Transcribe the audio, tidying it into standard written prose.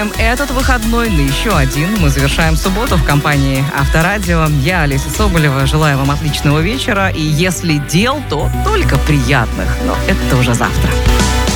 заканчиваем этот выходной на еще один. Мы завершаем субботу в компании Авторадио. Я, Олеся Соболева, желаю вам отличного вечера. И если дел, то только приятных. Но это уже завтра.